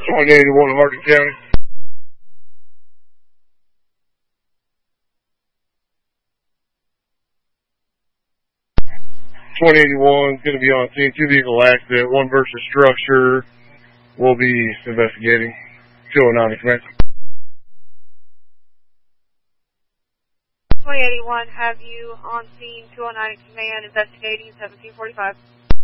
2081 Hardin County. 2081 is going to be on scene. 2 vehicle accident, 1 versus structure. We'll be investigating. 209 in command. 2081, have you on scene 209 in command investigating 1745.